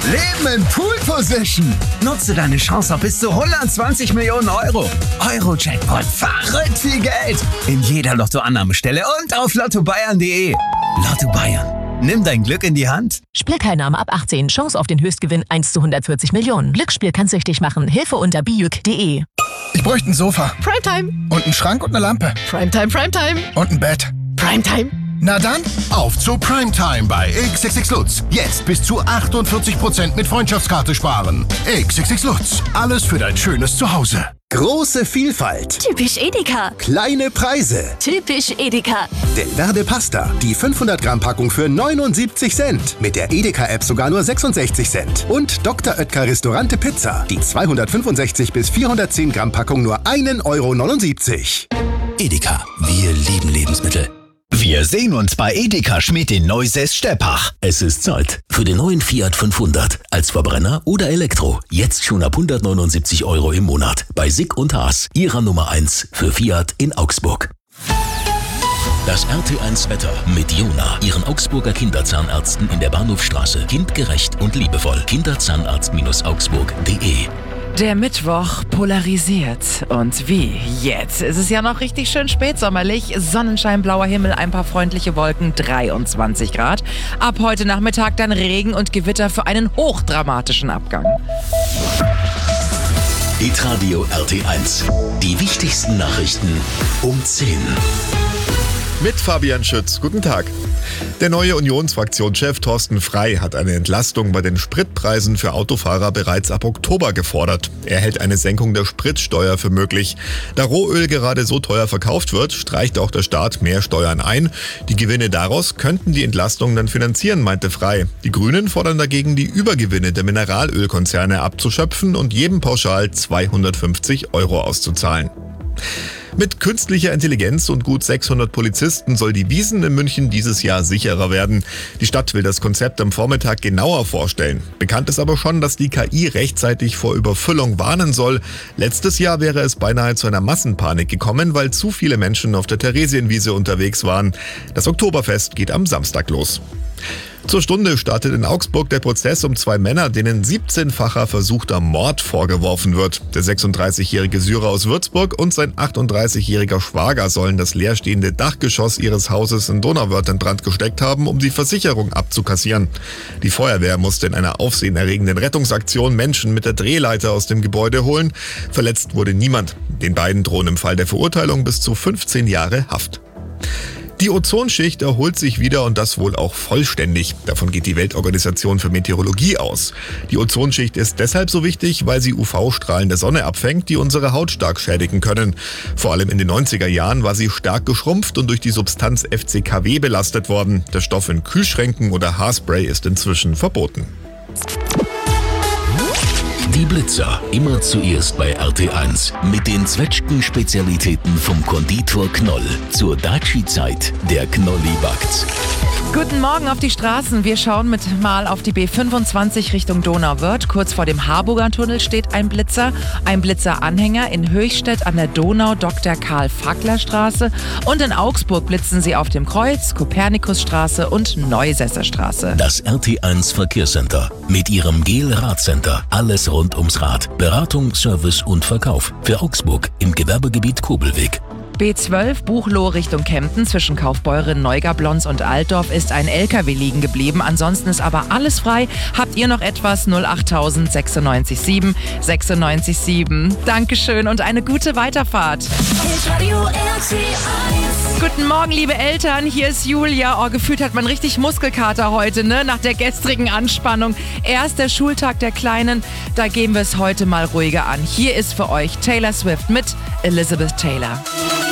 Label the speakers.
Speaker 1: Leben in Pool Position. Nutze deine Chance auf bis zu 120 Millionen Euro. Euro-Jackpot, verrückt viel Geld. In jeder Lottoannahmestelle und auf lottobayern.de. Lotto Bayern. Nimm dein Glück in die Hand.
Speaker 2: Spielteilnahme ab 18. Chance auf den Höchstgewinn 1 zu 140 Millionen. Glücksspiel kann süchtig machen. Hilfe unter bijuk.de.
Speaker 3: Ich bräuchte ein Sofa.
Speaker 4: Primetime.
Speaker 3: Und einen Schrank und eine Lampe.
Speaker 4: Primetime, Primetime.
Speaker 3: Und ein Bett.
Speaker 4: Primetime.
Speaker 3: Na dann,
Speaker 5: Auf zu Primetime bei XXX Lutz. Jetzt bis zu 48% mit Freundschaftskarte sparen. XXX Lutz. Alles für dein schönes Zuhause.
Speaker 1: Große Vielfalt.
Speaker 6: Typisch Edeka.
Speaker 1: Kleine Preise.
Speaker 6: Typisch Edeka.
Speaker 1: Delverde Pasta. Die 500 Gramm Packung für 79 Cent. Mit der Edeka-App sogar nur 66 Cent. Und Dr. Oetker Restaurante Pizza. Die 265 bis 410 Gramm Packung nur 1,79 €.
Speaker 7: Edeka, wir lieben Lebensmittel.
Speaker 8: Wir sehen uns bei Edeka Schmidt in Neusäß-Steppach.
Speaker 7: Es ist Zeit für den neuen Fiat 500. Als Verbrenner oder Elektro. Jetzt schon ab 179 € im Monat. Bei Sick und Haas, Ihrer Nummer 1 für Fiat in Augsburg. Das RT1 Wetter mit Jona, Ihren Augsburger Kinderzahnärzten in der Bahnhofstraße. Kindgerecht und liebevoll. Kinderzahnarzt-augsburg.de.
Speaker 4: Der Mittwoch polarisiert. Und wie jetzt? Es ist ja noch richtig schön spätsommerlich. Sonnenschein, blauer Himmel, ein paar freundliche Wolken, 23 Grad. Ab heute Nachmittag dann Regen und Gewitter für einen hochdramatischen Abgang.
Speaker 7: Hitradio RT1. Die wichtigsten Nachrichten um 10.
Speaker 9: Mit Fabian Schütz. Guten Tag. Der neue Unionsfraktionschef Thorsten Frey hat eine Entlastung bei den Spritpreisen für Autofahrer bereits ab Oktober gefordert. Er hält eine Senkung der Spritsteuer für möglich. Da Rohöl gerade so teuer verkauft wird, streicht auch der Staat mehr Steuern ein. Die Gewinne daraus könnten die Entlastung dann finanzieren, meinte Frey. Die Grünen fordern dagegen, die Übergewinne der Mineralölkonzerne abzuschöpfen und jedem pauschal 250 € auszuzahlen. Mit künstlicher Intelligenz und gut 600 Polizisten soll die Wiesn in München dieses Jahr sicherer werden. Die Stadt will das Konzept am Vormittag genauer vorstellen. Bekannt ist aber schon, dass die KI rechtzeitig vor Überfüllung warnen soll. Letztes Jahr wäre es beinahe zu einer Massenpanik gekommen, weil zu viele Menschen auf der Theresienwiese unterwegs waren. Das Oktoberfest geht am Samstag los. Zur Stunde startet in Augsburg der Prozess um 2 Männer, denen 17-facher versuchter Mord vorgeworfen wird. Der 36-jährige Syrer aus Würzburg und sein 38-jähriger Schwager sollen das leerstehende Dachgeschoss ihres Hauses in Donauwörth in Brand gesteckt haben, um die Versicherung abzukassieren. Die Feuerwehr musste in einer aufsehenerregenden Rettungsaktion Menschen mit der Drehleiter aus dem Gebäude holen. Verletzt wurde niemand. Den beiden drohen im Fall der Verurteilung bis zu 15 Jahre Haft. Die Ozonschicht erholt sich wieder und das wohl auch vollständig. Davon geht die Weltorganisation für Meteorologie aus. Die Ozonschicht ist deshalb so wichtig, weil sie UV-Strahlen der Sonne abfängt, die unsere Haut stark schädigen können. Vor allem in den 90er Jahren war sie stark geschrumpft und durch die Substanz FCKW belastet worden. Der Stoff in Kühlschränken oder Haarspray ist inzwischen verboten.
Speaker 7: Die Blitzer, immer zuerst bei RT1. Mit den Zwetschgen-Spezialitäten vom Konditor Knoll. Zur Daci-Zeit, der Knolli backt's.
Speaker 4: Guten Morgen auf die Straßen. Wir schauen mal auf die B25 Richtung Donauwörth. Kurz vor dem Harburger Tunnel steht ein Blitzer. Ein Blitzeranhänger in Höchstädt an der Donau, Dr. Karl-Fackler-Straße. Und in Augsburg blitzen sie auf dem Kreuz, Kopernikusstraße und Neusässerstraße.
Speaker 7: Das RT1 Verkehrscenter. Mit ihrem GEL-Radcenter. Alles rund ums Rad. Beratung, Service und Verkauf. Für Augsburg im Gewerbegebiet Kobelweg.
Speaker 4: B12 Buchloe Richtung Kempten zwischen Kaufbeuren, Neugablonz und Altdorf ist ein LKW liegen geblieben. Ansonsten ist aber alles frei. Habt ihr noch etwas? 08000 96 7 96 7. Dankeschön und eine gute Weiterfahrt. Guten Morgen, liebe Eltern. Hier ist Julia. Oh, gefühlt hat man richtig Muskelkater heute, ne? Nach der gestrigen Anspannung. Erster Schultag der Kleinen. Da gehen wir es heute mal ruhiger an. Hier ist für euch Taylor Swift mit Elizabeth Taylor.